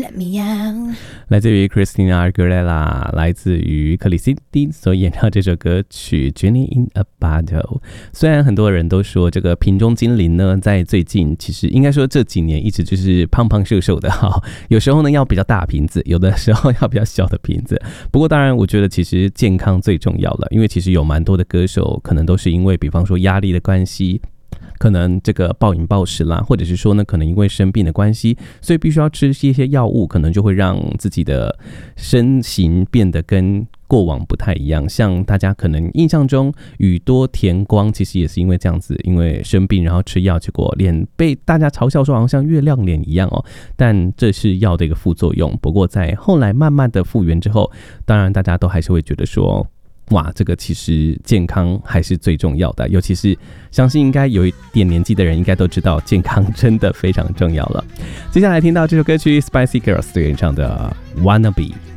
Let me out。 来自于 Christina Aguilera， 来自于克里斯汀所演唱这首歌曲 Genie in a Bottle。 虽然很多人都说这个瓶中精灵呢，在最近其实应该说这几年一直就是胖胖瘦瘦的有时候呢要比较大瓶子，有的时候要比较小的瓶子。不过当然我觉得其实健康最重要了，因为其实有蛮多的歌手可能都是因为比方说压力的关系，可能这个暴饮暴食啦，或者是说呢，可能因为生病的关系，所以必须要吃一些药物，可能就会让自己的身形变得跟过往不太一样。像大家可能印象中宇多田光其实也是因为这样子，因为生病然后吃药，结果脸被大家嘲笑说好像月亮脸一样但这是药的一个副作用。不过在后来慢慢的复原之后，当然大家都还是会觉得说，哇，这个其实健康还是最重要的，尤其是相信应该有一点年纪的人应该都知道，健康真的非常重要了。接下来听到这首歌曲 Spicy Girls 对演唱的 Wannabe。